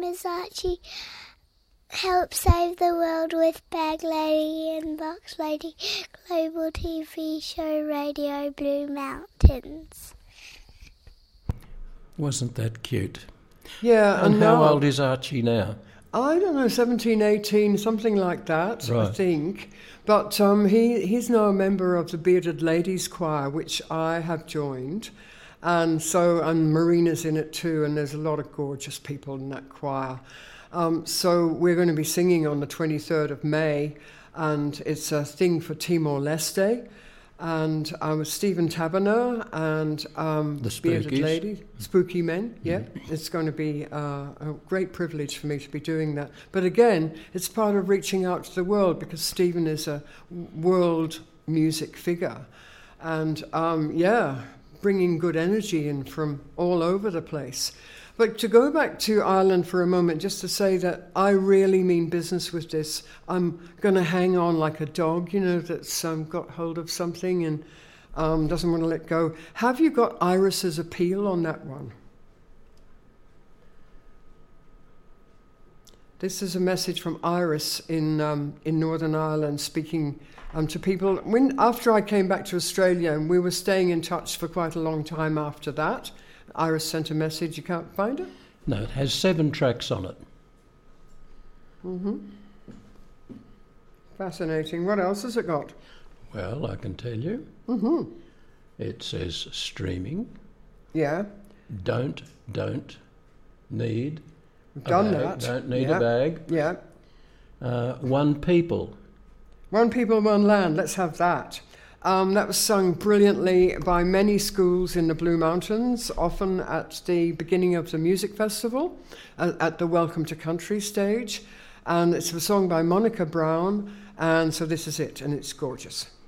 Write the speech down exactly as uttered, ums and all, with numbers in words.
name is Archie. Help save the world with Bag Lady and Box Lady. Global T V show Radio Blue Mountains. Wasn't that cute? Yeah. And, and how now, old is Archie now? I don't know, seventeen, eighteen, something like that, Right. I think. But um, he, he's now a member of the Bearded Ladies Choir, which I have joined. And so, and Marina's in it too, and there's a lot of gorgeous people in that choir. Um, so we're going to be singing on the twenty-third of May, and it's a thing for Timor-Leste. And I was Stephen Taverner and um, The Bearded Spookies. Lady, Spooky Men, yeah. Mm-hmm. It's going to be uh, a great privilege for me to be doing that. But again, it's part of reaching out to the world, because Stephen is a world music figure. And um, yeah, bringing good energy in from all over the place. But to go back to Ireland for a moment, just to say that I really mean business with this. I'm going to hang on like a dog, you know, that's um, got hold of something and um, doesn't want to let go. Have you got Iris's appeal on that one? This is a message from Iris in um, in Northern Ireland, speaking um, to people. When after I came back to Australia, and we were staying in touch for quite a long time after that, Iris sent a message. You can't find it? No, it has seven tracks on it. Mm-hmm. Fascinating. What else has it got? Well, I can tell you. Mm-hmm. It says streaming, Yeah, don't, don't, need we've a done bag, that. don't need yeah. a bag, Yeah. uh, one people. One people, one land. Let's have that. Um, that was sung brilliantly by many schools in the Blue Mountains, often at the beginning of the music festival, uh, at the Welcome to Country stage. And it's a song by Monica Brown, and so this is it, and it's gorgeous.